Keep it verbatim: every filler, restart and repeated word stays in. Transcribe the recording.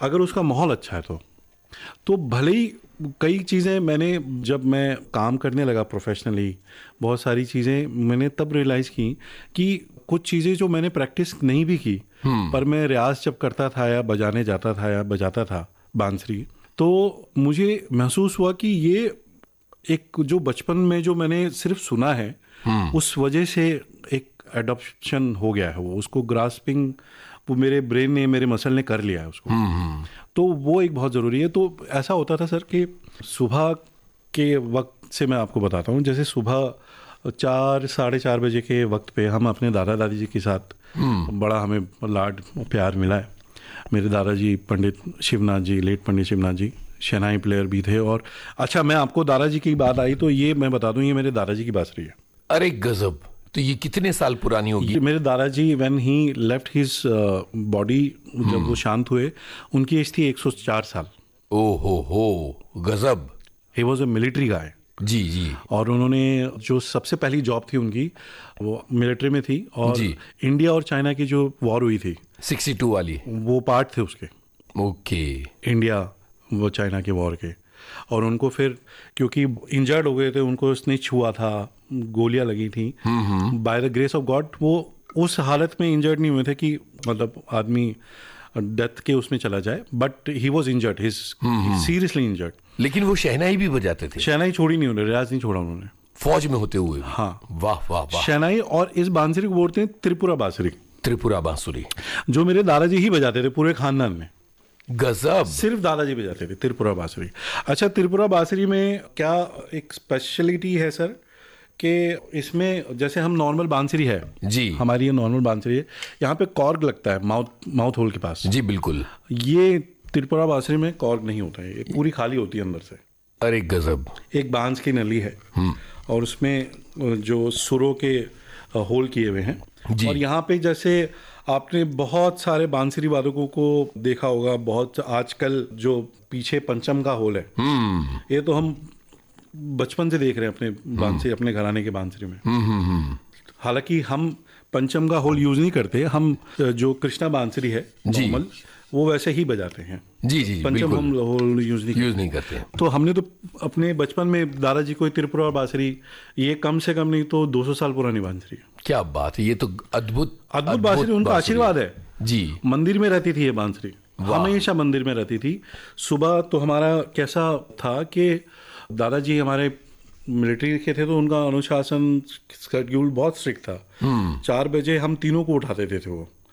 अगर उसका माहौल अच्छा है तो तो भले ही कई चीज़ें मैंने जब मैं काम करने लगा प्रोफेशनली, बहुत सारी चीज़ें मैंने तब रियलाइज़ की कि कुछ चीज़ें जो मैंने प्रैक्टिस नहीं भी की, पर मैं रियाज जब करता था या बजाने जाता था या बजाता था बांसुरी, तो मुझे महसूस हुआ कि ये एक जो बचपन में जो मैंने सिर्फ सुना है, उस वजह से एक एडॉप्शन हो गया है, वो उसको ग्रास्पिंग वो मेरे ब्रेन ने, मेरे मसल ने कर लिया है उसको। तो वो एक बहुत ज़रूरी है। तो ऐसा होता था सर कि सुबह के वक्त से मैं आपको बताता हूँ, जैसे सुबह चार साढ़े चार बजे के वक्त पे हम अपने दादा दादी जी के साथ, बड़ा हमें लाड प्यार मिला है। मेरे दादाजी पंडित शिवनाथ जी, लेट पंडित शिवनाथ जी शहनाई प्लेयर भी थे। और अच्छा, मैं आपको दादाजी की बात आई तो ये मैं बता दूं, ये मेरे दादाजी की बांसुरी है। अरे गजब! तो ये कितने साल पुरानी होगी? मेरे दादाजी when he left his body, जब वो शांत हुए, उनकी एज थी एक सौ चार साल। ओ हो हो, गजब! ही वॉज अ मिलिट्री गाय। जी जी। और उन्होंने जो सबसे पहली जॉब थी उनकी, वो मिलिट्री में थी। और जी। इंडिया और चाइना की जो वॉर हुई थी बासठ वाली, वो पार्ट थे उसके। ओके। इंडिया वो चाइना के वॉर के। और उनको फिर क्योंकि इंजर्ड हो गए थे, उनको उसने छुआ था, गोलियां लगी थी, by the grace of God वो उस हालत में इंजर्ड नहीं हुए थे कि मतलब आदमी डेथ के उसमें चला जाए, but he was injured, his seriously injured. लेकिन वो शहनाई भी बजाते थे? शहनाई छोड़ी नहीं उन्होंने, रियाज नहीं छोड़ा उन्होंने, फौज में होते हुए। हाँ। वाह वाह वाह। शहनाई, और इस बांसुरी को बोलते हैं त्रिपुरा बांसुरी। त्रिपुरा बांसुरी, जो मेरे दादाजी ही बजाते थे पूरे खानदान में। गजब! सिर्फ दादाजी बजाते थे त्रिपुरा बांसुरी। अच्छा, त्रिपुरा बांसुरी में क्या एक स्पेशलिटी है सर, कि इसमें जैसे हम नॉर्मल बांसुरी है जी, हमारी ये नॉर्मल बांसुरी है, यहाँ पे कॉर्ग लगता है माउथ माउथ होल के पास। जी बिल्कुल। ये त्रिपुरा बांसुरी में कॉर्ग नहीं होता है, ये पूरी खाली होती है अंदर से। अरे गजब! एक बांस की नली है और उसमें जो सुरों के होल किए हुए हैं। और यहाँ पे जैसे आपने बहुत सारे बांसुरी वादकों को देखा होगा, बहुत आजकल जो पीछे पंचम का होल है, ये तो हम बचपन से देख रहे हैं अपने बांसुरी, अपने घराने के बांसुरी में। हालांकि हम पंचम का होल यूज नहीं करते, हम जो कृष्णा बांसुरी है नॉर्मल, वो वैसे ही बजाते हैं। जी जी, पंचम हम होल यूज नहीं यूज नहीं करते। तो हमने तो अपने बचपन में दादाजी को त्रिपुरा बांसुरी, ये कम से कम नहीं तो दो सौ साल पुरानी बांसुरी है। क्या बात है! ये तो अद्भुत अद्भुत बांसुरी, उनका आशीर्वाद है जी। मंदिर में रहती थी ये बांसुरी, हमेशा मंदिर में रहती थी। सुबह तो हमारा कैसा था कि दादाजी हमारे मिलिट्री के थे, तो उनका अनुशासन शेड्यूल बहुत स्ट्रिक्ट था। चार बजे हम तीनों को उठाते थे, थे वो